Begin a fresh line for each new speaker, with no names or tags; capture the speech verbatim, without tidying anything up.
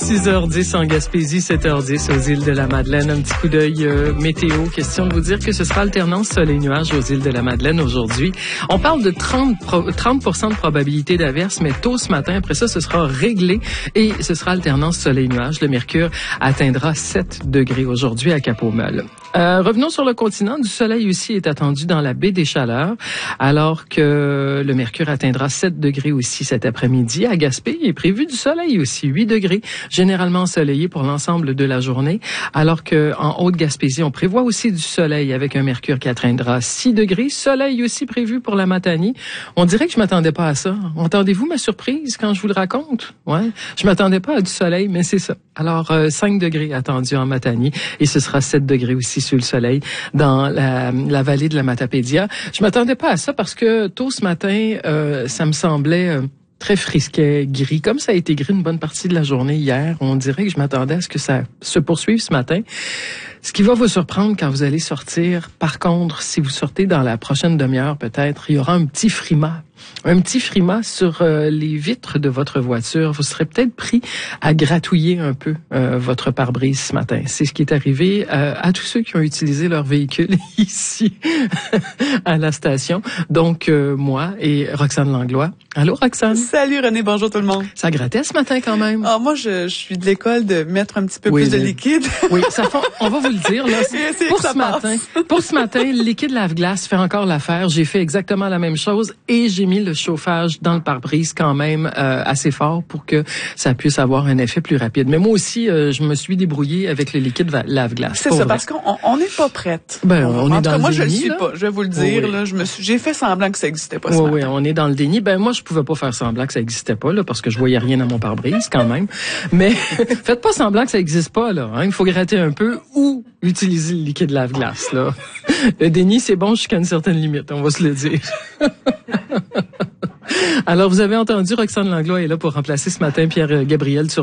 six heures dix en Gaspésie, sept heures dix aux îles de la Madeleine. Un petit coup d'œil euh, météo. Question de vous dire que ce sera alternance soleil-nuage aux îles de la Madeleine aujourd'hui. On parle de trente pour cent de probabilité d'averse, mais tôt ce matin. Après ça, ce sera réglé et ce sera alternance soleil-nuage. Le mercure atteindra sept degrés aujourd'hui à Cap-aux-Meules. Euh, revenons sur le continent. Du soleil aussi est attendu dans la baie des Chaleurs, alors que le mercure atteindra sept degrés aussi cet après-midi. À Gaspé, il est prévu du soleil aussi, huit degrés, généralement ensoleillé pour l'ensemble de la journée, alors que en Haute-Gaspésie, on prévoit aussi du soleil avec un mercure qui atteindra six degrés. Soleil aussi prévu pour la Matanie. On dirait que je m'attendais pas à ça. Entendez-vous ma surprise quand je vous le raconte? Ouais, je m'attendais pas à du soleil, mais c'est ça. Alors, euh, cinq degrés attendus en Matanie et ce sera sept degrés aussi sous le soleil dans la, la vallée de la Matapédia. Je m'attendais pas à ça parce que tôt ce matin, euh, ça me semblait euh, très frisquet, gris. Comme ça a été gris une bonne partie de la journée hier, on dirait que je m'attendais à ce que ça se poursuive ce matin. Ce qui va vous surprendre quand vous allez sortir, par contre, si vous sortez dans la prochaine demi-heure peut-être, il y aura un petit frima. Un petit frima sur euh, les vitres de votre voiture. Vous serez peut-être pris à gratouiller un peu euh, votre pare-brise ce matin. C'est ce qui est arrivé euh, à tous ceux qui ont utilisé leur véhicule ici à la station. Donc, euh, moi et Roxane Langlois. Allô, Roxane?
Salut René, bonjour tout le monde.
Ça grattait ce matin quand même.
Ah, moi, je, je suis de l'école de mettre un petit peu
oui,
plus
mais...
de liquide.
Oui, ça fait, on va vous le dire. Là,
c'est
pour,
ça
ce matin, pour ce matin, le liquide lave-glace fait encore l'affaire. J'ai fait exactement la même chose et j'ai mis le chauffage dans le pare-brise quand même euh, assez fort pour que ça puisse avoir un effet plus rapide. Mais moi aussi, euh, je me suis débrouillée avec le liquide lave-glace.
C'est ça, vrai. Parce qu'on n'est pas prête.
Ben, on, on est
en tout
dans
cas,
le
moi,
déni,
je le suis
là.
pas. Je vais vous le dire.
Oui.
Là, je me suis, j'ai fait semblant que ça n'existait pas. Ce
oui,
matin.
oui, on est dans le déni. Ben moi, je pouvais pas faire semblant que ça n'existait pas là, parce que je voyais rien dans mon pare-brise quand même. Mais faites pas semblant que ça n'existe pas là. Hein. Il faut gratter un peu ou utiliser le liquide lave-glace là. Le déni, c'est bon jusqu'à une certaine limite, on va se le dire. Alors, vous avez entendu, Roxane Langlois est là pour remplacer ce matin Pierre Gabriel sur